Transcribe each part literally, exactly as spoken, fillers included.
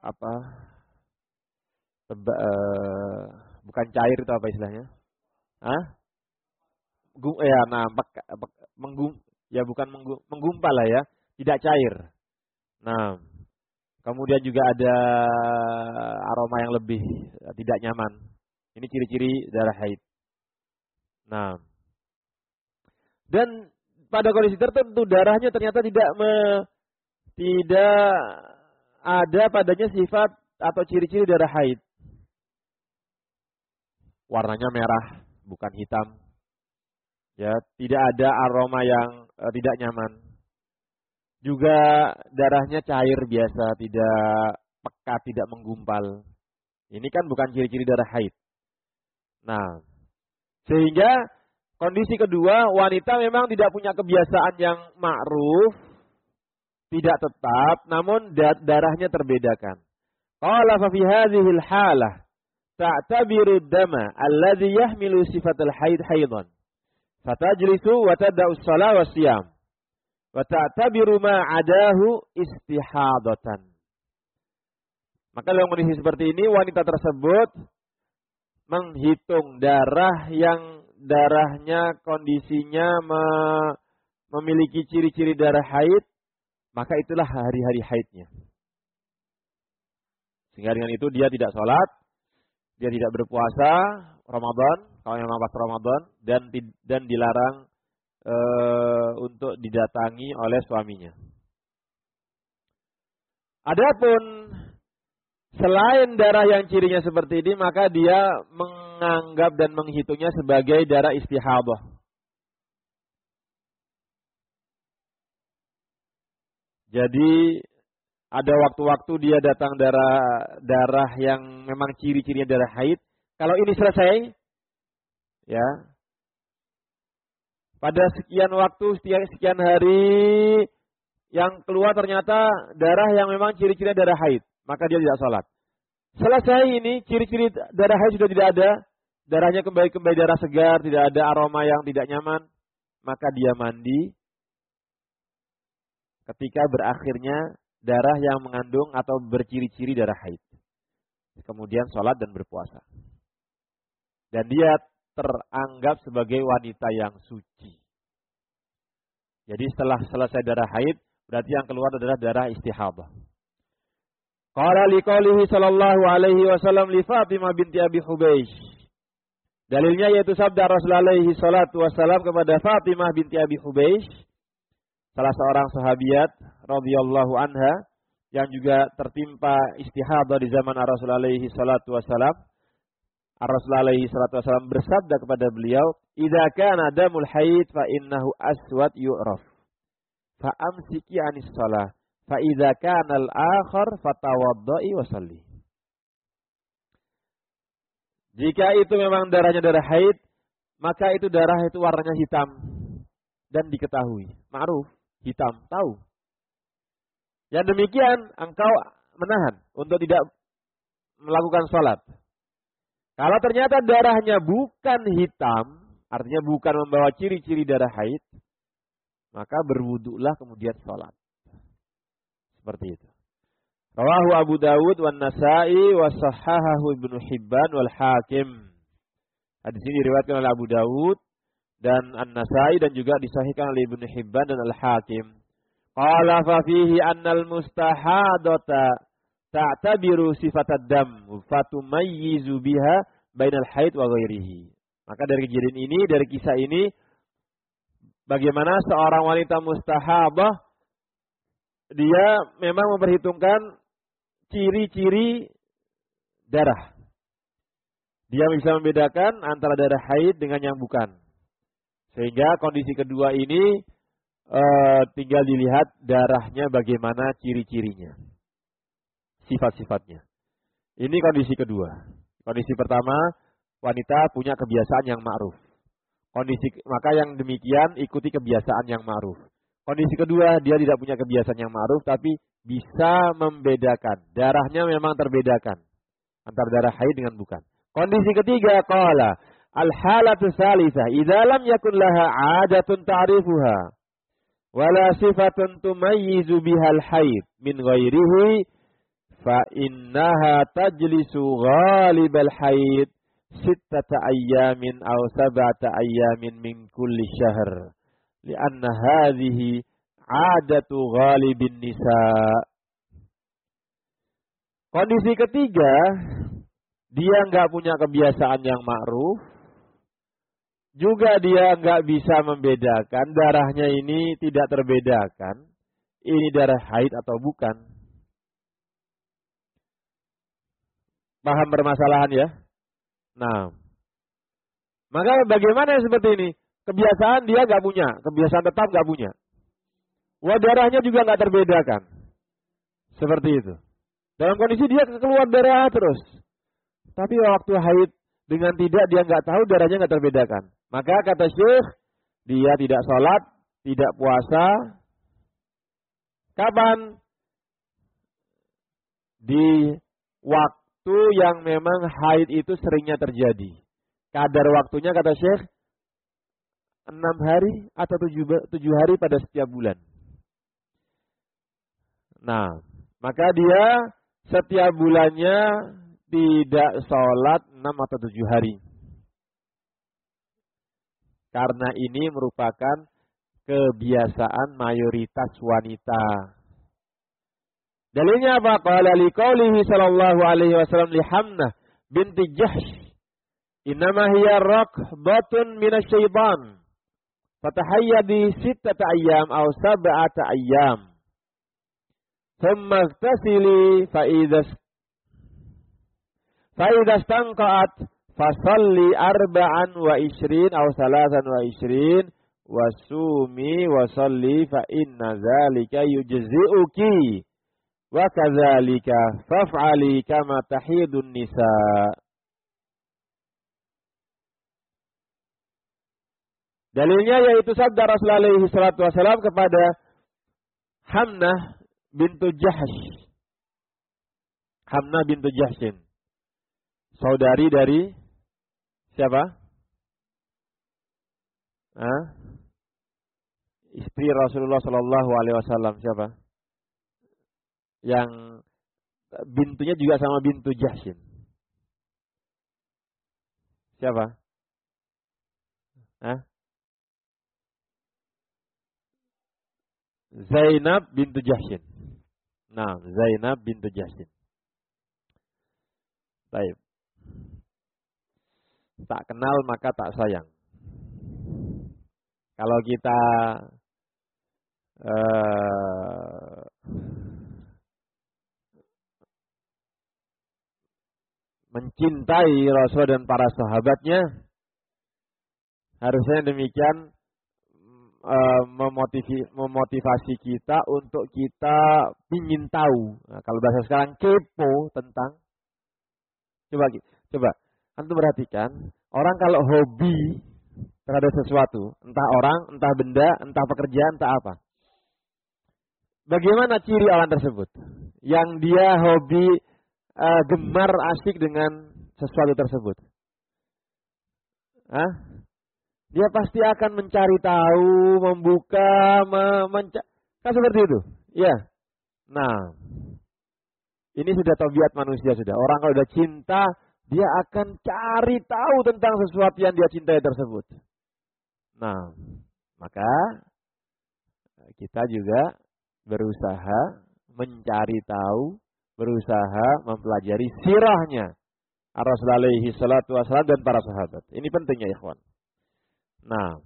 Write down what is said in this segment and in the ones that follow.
apa? Teba, uh, bukan cair itu apa istilahnya? Hah? Gum, ya, nah, menggum, ya bukan menggum, menggumpal lah ya, tidak cair. Nah, kemudian juga ada aroma yang lebih tidak nyaman. Ini ciri-ciri darah haid. Nah, dan pada kondisi tertentu darahnya ternyata tidak me, tidak ada padanya sifat atau ciri-ciri darah haid. Warnanya merah, bukan hitam. Ya, tidak ada aroma yang uh, tidak nyaman. Juga darahnya cair biasa, tidak pekat, tidak menggumpal. Ini kan bukan ciri-ciri darah haid. Nah, sehingga kondisi kedua, wanita memang tidak punya kebiasaan yang ma'ruf, tidak tetap, namun darahnya terbedakan. Qala fa fi hadhihi al-halah ta'tabiru ad-dama alladhi yahmilu sifatal haid haidan. Fatajlisu wa tada'u as-shalah wa siyam. Wa ta'tabiru ma 'adahu istihadatan. Maka dalam kondisi seperti ini wanita tersebut menghitung darah yang darahnya kondisinya me memiliki ciri-ciri darah haid, maka itulah hari-hari haidnya. Sehingga dengan itu dia tidak sholat, dia tidak berpuasa Ramadan, kalau memang pas Ramadan, dan dan dilarang e, untuk didatangi oleh suaminya. Adapun selain darah yang cirinya seperti ini, maka dia menganggap dan menghitungnya sebagai darah istihadah. Jadi ada waktu-waktu dia datang darah darah yang memang ciri-cirinya darah haid. Kalau ini selesai, ya, pada sekian waktu, sekian, sekian hari yang keluar ternyata darah yang memang ciri-cirinya darah haid, maka dia tidak sholat. Selesai ini, ciri-ciri darah haid sudah tidak ada, darahnya kembali-kembali darah segar, tidak ada aroma yang tidak nyaman, maka dia mandi ketika berakhirnya darah yang mengandung atau berciri-ciri darah haid. Kemudian sholat dan berpuasa. Dan dia teranggap sebagai wanita yang suci. Jadi setelah selesai darah haid, berarti yang keluar adalah darah istihadah. Qala liqaulihi sallallahu alaihi wasallam li Fatimah binti Abi Hubeish. Dalilnya yaitu sabda Rasulullah alaihi salatu wasallam kepada Fatimah binti Abi Hubeish, salah seorang sahabiat radhiyallahu anha yang juga tertimpa istihadah di zaman Rasulullah alaihi salatu wasallam. Rasulullah alaihi salatu wasallam bersabda kepada beliau, "Idza kana damul haid fa innahu aswad yu'raf. Fa amsiki 'anis shalah. Fa idza kana al-akhar fatawaddai wa shalli." Jika itu memang darahnya darah haid, maka itu darah itu warnanya hitam dan diketahui, ma'ruf, hitam, tahu. Yang demikian engkau menahan untuk tidak melakukan salat. Kalau ternyata darahnya bukan hitam, artinya bukan membawa ciri-ciri darah haid, maka berwudulah kemudian sholat. Seperti itu. Rawahu Abu Dawud wan Nasa'i wa sahahahu Ibnu Hibban wal Hakim. Hadis ini diriwayatkan oleh Abu Dawud dan An-Nasa'i dan juga disahihkan oleh Ibnu Hibban dan Al-Hakim. Qala fa fihi annal mustahadata ta'tabiru sifatad dam fatumayyizu biha bainal haid wa ghairihi. Maka dari kejadian ini, dari kisah ini, bagaimana seorang wanita mustahabah dia memang memperhitungkan ciri-ciri darah. Dia bisa membedakan antara darah haid dengan yang bukan. Sehingga kondisi kedua ini e, tinggal dilihat darahnya bagaimana ciri-cirinya, sifat-sifatnya. Ini kondisi kedua. Kondisi pertama, wanita punya kebiasaan yang ma'ruf. Kondisi maka yang demikian ikuti kebiasaan yang ma'ruf. Kondisi kedua, dia tidak punya kebiasaan yang ma'ruf tapi bisa membedakan. Darahnya memang terbedakan antara darah haid dengan bukan. Kondisi ketiga, qala al-halatu tsalitsah idza lam yakun laha 'adatun ta'rifuha wala sifatun tumayyizu bihal haid min ghairihi fa innaha tajlisu ghalibal haid sittata ayyamin aw sab'ata ayyamin min kulli syahr li'anna hadhihi 'adatu ghalibin nisa. Kondisi ketiga, dia enggak punya kebiasaan yang ma'ruf, juga dia enggak bisa membedakan, darahnya ini tidak terbedakan, ini darah haid atau bukan. Paham permasalahan ya? Nah, maka bagaimana yang seperti ini? Kebiasaan dia enggak punya, kebiasaan tetap enggak punya. Wah, darahnya juga enggak terbedakan. Seperti itu. Dalam kondisi dia keluar darah terus. Tapi waktu haid dengan tidak dia enggak tahu, darahnya enggak terbedakan. Maka kata Syekh, dia tidak sholat, tidak puasa. Kapan? Di waktu yang memang haid itu seringnya terjadi. Kadar waktunya kata Syekh, enam hari atau tujuh hari pada setiap bulan. Nah, maka dia setiap bulannya tidak sholat enam atau tujuh hari. Karena ini merupakan kebiasaan mayoritas wanita. Dalilnya apa? Qala liqaulihi sallallahu alaihi wasallam li Hamnah binti Jahsh, "Innama hiya raqbatun minasyaitan. Fatahayyadi sittata ayyam aw sab'ata ayyam. Thumma ightasili fa idza fa idza stanqa'at fasalli arba'an wa ishrin aw salasan wa ishrin wasumi wasalli fa inna dzalika yujzi'uki wa kadzalika faf'ali kama tahidun nisa." Dalilnya yaitu sabda Rasulullah alaihi salatu wasallam kepada Hamnah bintu Jahsh. Hamnah bintu Jahshin. Saudari dari siapa? Hah? Istri Rasulullah sallallahu alaihi wasallam siapa? Yang bintunya juga sama bintu Jahshin. Siapa? Hah? Zainab bintu Jahshin. Nah, Zainab bintu Jahshin. Baik. Tak kenal maka tak sayang. Kalau kita uh, mencintai Rasul dan para sahabatnya, harusnya demikian uh, memotivasi, memotivasi kita untuk kita ingin tahu. Nah, kalau bahasa sekarang kepo tentang, coba coba antum perhatikan, orang kalau hobi terhadap sesuatu, entah orang, entah benda, entah pekerjaan, entah apa. Bagaimana ciri orang tersebut? Yang dia hobi, uh, gemar, asyik dengan sesuatu tersebut. Hah? Dia pasti akan mencari tahu, membuka, mencari. Kan seperti itu? Ya. Nah, ini sudah tabiat manusia sudah. Orang kalau sudah cinta, dia akan cari tahu tentang sesuatu yang dia cintai tersebut. Nah, maka kita juga berusaha mencari tahu, berusaha mempelajari sirahnya Rasulullah alaihi salatu wassalam dan para sahabat. Ini pentingnya ikhwan. Nah,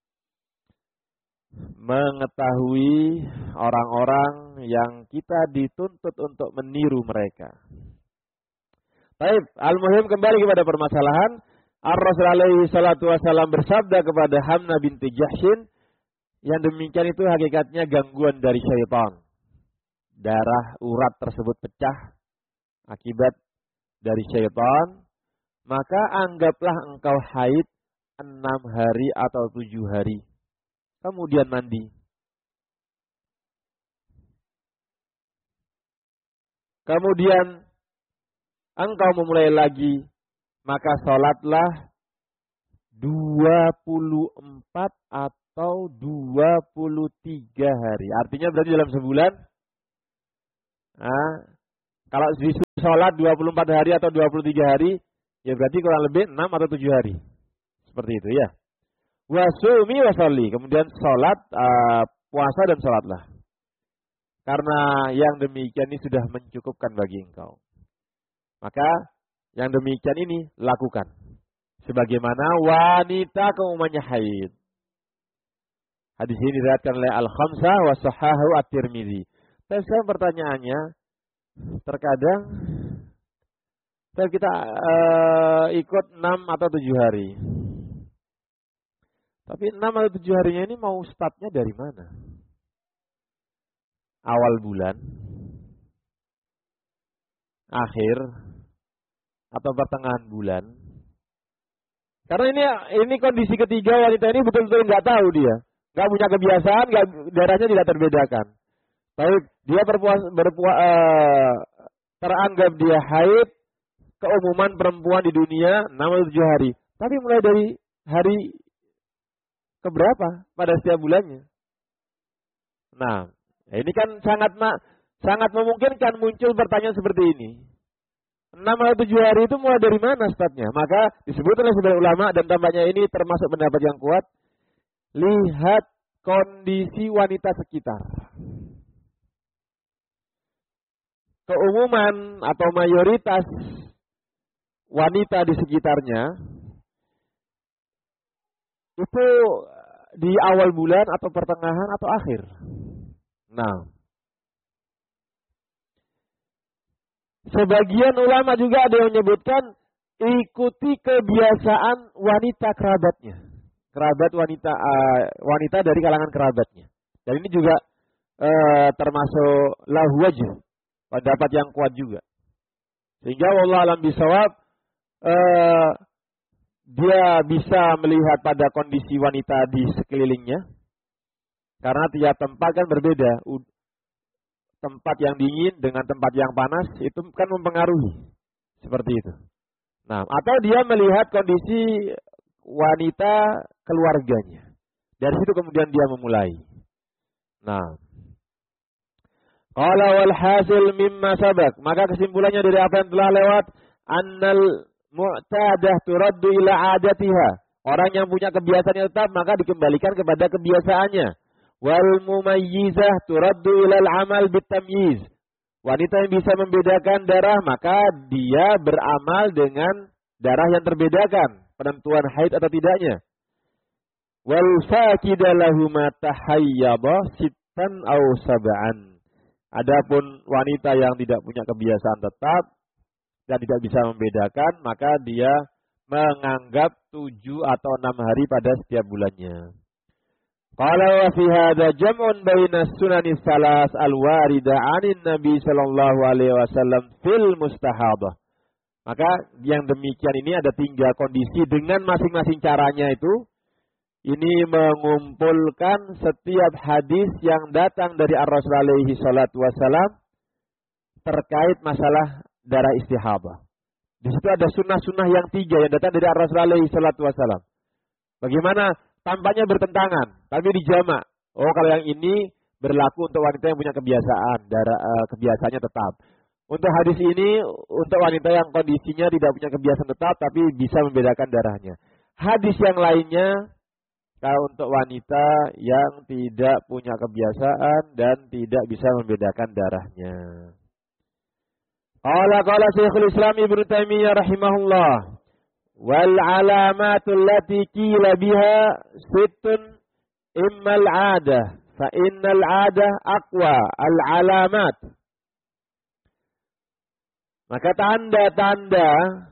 mengetahui orang-orang yang kita dituntut untuk meniru mereka. Baik, al-muhim kembali kepada permasalahan. Ar-Rasul alaihi salatu wassalam bersabda kepada Hamnah binti Jahshin, yang demikian itu hakikatnya gangguan dari syaitan. Darah urat tersebut pecah akibat dari syaitan, maka anggaplah engkau haid enam hari atau tujuh hari. Kemudian mandi. Kemudian engkau memulai lagi, maka sholatlah dua puluh empat atau dua puluh tiga hari. Artinya berarti dalam sebulan. Nah, Kalau di sholat dua puluh empat hari atau dua puluh tiga hari, ya berarti kurang lebih enam atau tujuh hari. Seperti itu ya. Wasumi wasolli. Kemudian sholat, uh, puasa dan sholatlah. Karena yang demikian ini sudah mencukupkan bagi engkau. Maka yang demikian ini lakukan. Sebagaimana wanita keumumannya haid. Hadis ini diriwayatkan oleh Al-Khamsah wa Shahahu At-Tirmidzi. Tapi sekarang pertanyaannya, terkadang kita uh, ikut enam atau tujuh hari. Tapi enam atau tujuh harinya ini mau startnya dari mana? Awal bulan, akhir, atau pertengahan bulan? Karena ini ini kondisi ketiga wanita ini betul-betul nggak tahu dia, nggak punya kebiasaan, nggak, darahnya tidak terbedakan. Baik, dia berpuas, berpuas, uh, teranggap dia haid, keumuman perempuan di dunia enam atau tujuh hari. Tapi mulai dari hari keberapa pada setiap bulannya? Nah, ini kan sangat sangat memungkinkan muncul pertanyaan seperti ini. enam atau tujuh hari itu mulai dari mana startnya? Maka disebut oleh sebagian ulama dan tampaknya ini termasuk pendapat yang kuat. Lihat kondisi wanita sekitar. Keumuman atau mayoritas wanita di sekitarnya itu di awal bulan atau pertengahan atau akhir. Nah, sebagian ulama juga ada yang menyebutkan ikuti kebiasaan wanita kerabatnya, kerabat wanita uh, wanita dari kalangan kerabatnya. Dan ini juga uh, termasuk lahu wajh, pendapat yang kuat juga. Sehingga wallahu alam bisawab, uh, dia bisa melihat pada kondisi wanita di sekelilingnya. Karena tiap tempat kan berbeda. Tempat yang dingin dengan tempat yang panas itu kan mempengaruhi. Seperti itu. Nah, atau dia melihat kondisi wanita keluarganya. Dari situ kemudian dia memulai. Nah, qala wal hasil mimma sabak. Maka kesimpulannya dari apa yang telah lewat, annal mu'tadah turaddu ila adatiha. Orang yang punya kebiasaan yang tetap maka dikembalikan kepada kebiasaannya. Wal mumayyizah turaddu ila al-amal bitamyiz. Wanita yang bisa membedakan darah maka dia beramal dengan darah yang terbedakan, penentuan haid atau tidaknya. Wal faqidah lahuma tahayyaba sittan aw sab'an. Adapun wanita yang tidak punya kebiasaan tetap dan tidak bisa membedakan, maka dia menganggap tujuh atau enam hari pada setiap bulannya. Qala wa fi hadza jam'un baina sunanis salas al-warida 'anin Nabi sallallahu alaihi wasallam fil mustahadah. Maka yang demikian ini ada tiga kondisi dengan masing-masing caranya itu. Ini mengumpulkan setiap hadis yang datang dari Ar-Rasul alaihi salatu wasallam terkait masalah darah istihadah. Di situ ada sunnah-sunnah yang tiga yang datang dari Ar-Rasul alaihi salatu wasallam. Bagaimana? Tampaknya bertentangan, tapi dijamak. Oh, kalau yang ini berlaku untuk wanita yang punya kebiasaan, darah uh, kebiasaannya tetap. Untuk hadis ini, untuk wanita yang kondisinya tidak punya kebiasaan tetap, tapi bisa membedakan darahnya. Hadis yang lainnya, kalau untuk wanita yang tidak punya kebiasaan dan tidak bisa membedakan darahnya. Qala qala Syekhul Islam Ibnu Taimiyah rahimahullah. Wal alamatul lati qila biha sittun immal 'adah fa innal 'adah aqwa al alamat. Maka tanda-tanda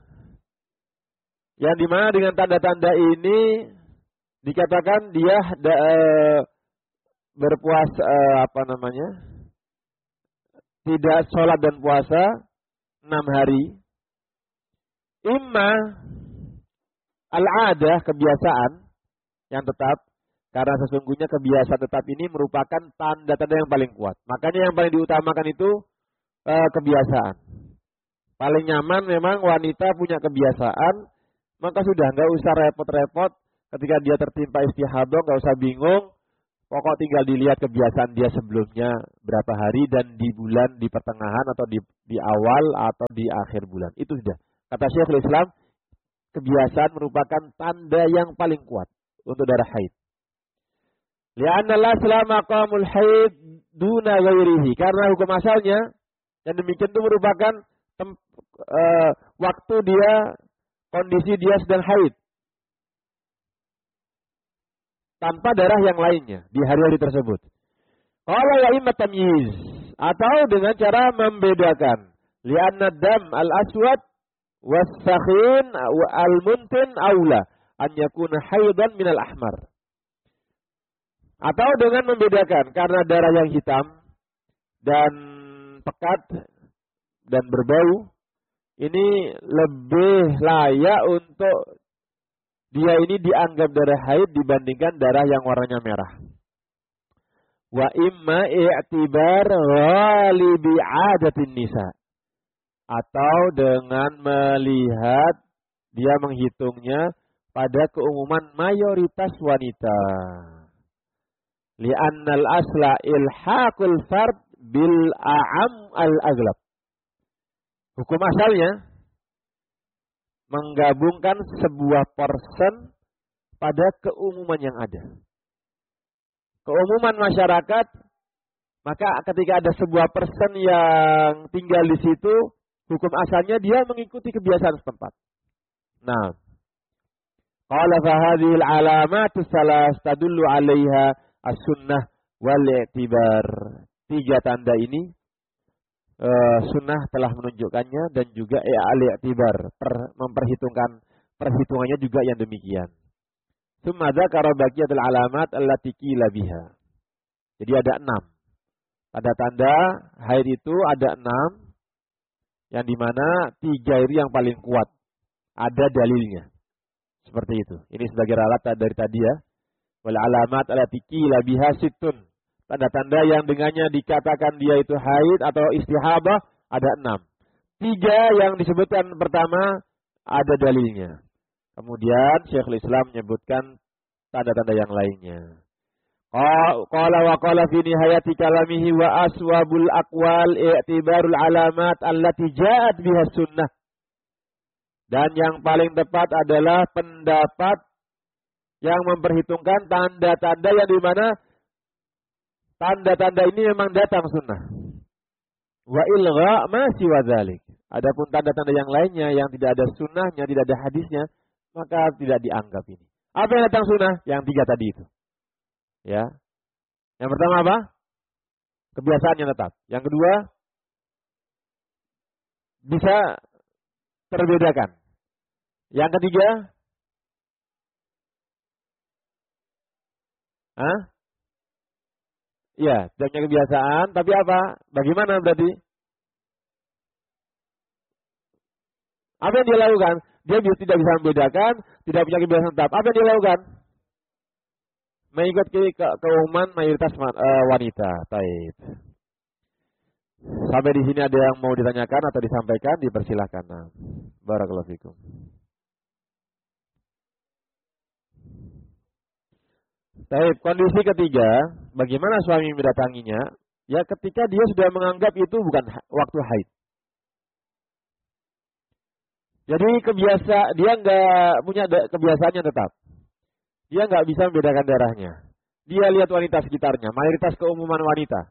yang dimana dengan tanda-tanda ini dikatakan dia da, e, berpuasa e, apa namanya tidak sholat dan puasa enam hari. Imma al-adah, kebiasaan yang tetap, karena sesungguhnya kebiasaan tetap ini merupakan tanda-tanda yang paling kuat. Makanya yang paling diutamakan itu e, kebiasaan. Paling nyaman memang wanita punya kebiasaan, maka sudah nggak usah repot-repot ketika dia tertimpa istihadah, nggak usah bingung Pokok tinggal dilihat kebiasaan dia sebelumnya berapa hari dan di bulan, di pertengahan atau di, di awal atau di akhir bulan. Itu sudah. Kata Syekhul Islam, kebiasaan merupakan tanda yang paling kuat untuk darah haid. Li'anna al-asla maqamul haid duna ghairihi. Karena hukum asalnya, dan demikian itu merupakan tem, uh, waktu dia, kondisi dia sedang haid. Tanpa darah yang lainnya di hari-hari tersebut. Qala wa imma tamyiz, atau dengan cara membedakan. Li'anna dam al-aswad was-sakhin al-muntin aula an yakuna haidan minal ahmar. Atau dengan membedakan karena darah yang hitam dan pekat dan berbau ini lebih layak untuk dia ini dianggap darah haid dibandingkan darah yang warnanya merah. Wa imma i'tibar ghalibi 'adatin nisa. Atau dengan melihat dia menghitungnya pada keumuman mayoritas wanita. Li'annal asla ilhaqul fard bil a'am al-aglab. Hukum asalnya menggabungkan sebuah person pada keumuman yang ada. Keumuman masyarakat, maka ketika ada sebuah person yang tinggal di situ, hukum asalnya dia mengikuti kebiasaan setempat. Nah, qala fa hadhihi al-alamatu salas tadullu 'alaiha as-sunnah wal i'tibar. Tiga tanda ini Uh, sunnah telah menunjukkannya dan juga al-i'tibar, per, memperhitungkan perhitungannya juga yang demikian. Tsumma dzakara baqiyatul alamat allati qila biha. Jadi ada enam. Tanda-tanda haid itu ada enam, yang dimana tiga itu yang paling kuat. Ada dalilnya. Seperti itu. Ini sebagai ralat dari tadi ya. Wal alamat allati qila biha sittun. Tanda-tanda yang dengannya dikatakan dia itu haid atau istihabah ada enam. Tiga yang disebutkan pertama ada dalilnya. Kemudian Syekhul Islam menyebutkan tanda-tanda yang lainnya. Qala wa qala fi nihayati kalamihi wa aswabul aqwal i'tibarul alamat allati ja'at biha sunnah. Dan yang paling tepat adalah pendapat yang memperhitungkan tanda-tanda yang di mana tanda-tanda ini memang datang sunnah. Wa ilgha ma siwa dzalik. Adapun tanda-tanda yang lainnya yang tidak ada sunnahnya, tidak ada hadisnya, maka tidak dianggap ini. Apa yang datang sunnah? Yang tiga tadi itu. Ya. Yang pertama apa? Kebiasaan yang tetap. Yang kedua, bisa terbedakan. Yang ketiga, Hah? Iya, tidak punya kebiasaan, tapi apa? Bagaimana berarti? Apa yang dia lakukan? Dia tidak bisa membedakan, tidak punya kebiasaan tetap. Apa yang dia lakukan? Mengikuti ke keumuman mayoritas uh, wanita. Taib. Sampai di sini ada yang mau ditanyakan atau disampaikan, dipersilahkan. Nah, barakallahu fikum. Taib, kondisi ketiga, bagaimana suami mendatanginya? Ya ketika dia sudah menganggap itu bukan waktu haid. Jadi kebiasa dia nggak punya kebiasaan yang tetap. Dia nggak bisa membedakan darahnya. Dia lihat wanita sekitarnya, mayoritas keumuman wanita.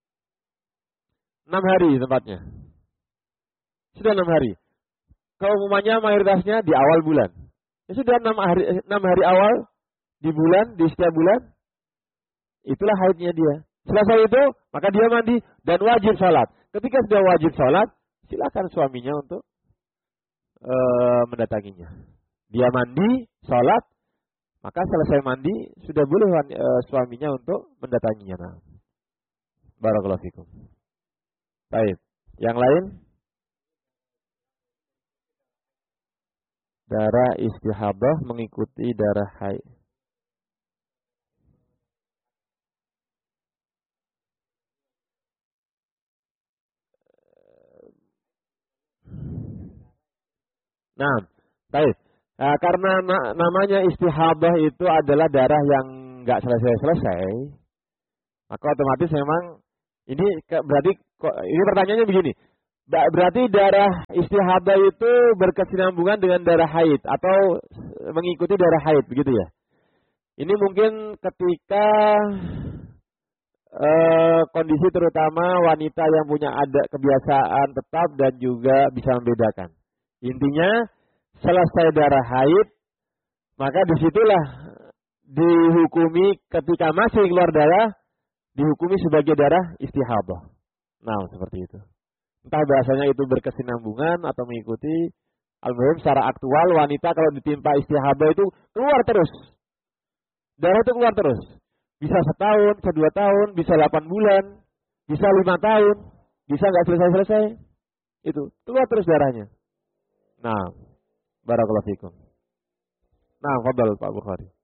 Enam hari tempatnya. Sudah enam hari. Keumumannya mayoritasnya di awal bulan. Ya sudah enam hari, enam hari awal di bulan, di setiap bulan. Itulah haidnya dia. Selesai itu, maka dia mandi dan wajib sholat. Ketika sudah wajib sholat, silakan suaminya untuk uh, mendatanginya. Dia mandi, sholat, maka selesai mandi, sudah boleh uh, suaminya untuk mendatanginya. Nah, barakallahu fikum. Baik. Yang lain? Darah istihadah mengikuti darah haid. Nah, baik. Nah, karena na namanya istihadah itu adalah darah yang nggak selesai-selesai. Maka otomatis memang ini berarti ini pertanyaannya begini. Berarti darah istihadah itu berkesinambungan dengan darah haid atau mengikuti darah haid begitu ya? Ini mungkin ketika eh, kondisi terutama wanita yang punya ada kebiasaan tetap dan juga bisa membedakan. Intinya selesai darah haid, maka disitulah dihukumi ketika masih keluar darah, dihukumi sebagai darah istihadah. Nah, seperti itu. Entah bahasanya itu berkesinambungan atau mengikuti. Al-muhim secara aktual wanita kalau ditimpa istihadah itu keluar terus. Darah itu keluar terus. Bisa setahun, bisa dua tahun, bisa delapan bulan, bisa lima tahun, bisa nggak selesai-selesai. Itu keluar terus darahnya. Nah, barakallahu fikum. Nah, fadhal Pak Bukhari.